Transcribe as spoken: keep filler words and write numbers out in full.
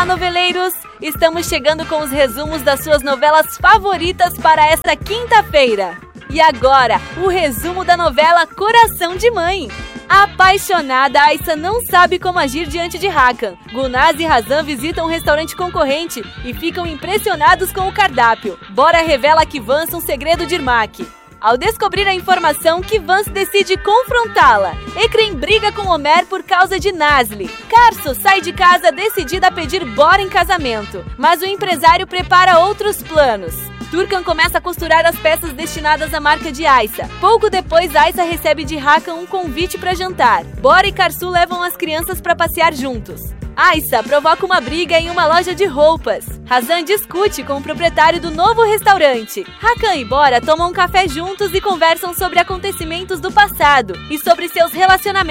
Olá, noveleiros! Estamos chegando com os resumos das suas novelas favoritas para esta quinta-feira. E agora, o resumo da novela Coração de Mãe. A apaixonada Aissa não sabe como agir diante de Hakan. Gulnaz e Razan visitam um restaurante concorrente e ficam impressionados com o cardápio. Bora revela a Kivans um segredo de Irmak. Ao descobrir a informação, Kivans decide confrontá-la. Ekrem briga com Omer por causa de Nazli. Karsu sai de casa decidida a pedir Bora em casamento, mas o empresário prepara outros planos. Turkan começa a costurar as peças destinadas à marca de Aissa. Pouco depois, Aissa recebe de Hakan um convite para jantar. Bora e Karsu levam as crianças para passear juntos. Aissa provoca uma briga em uma loja de roupas. Razan discute com o proprietário do novo restaurante. Hakan e Bora tomam um café juntos e conversam sobre acontecimentos do passado e sobre seus relacionamentos.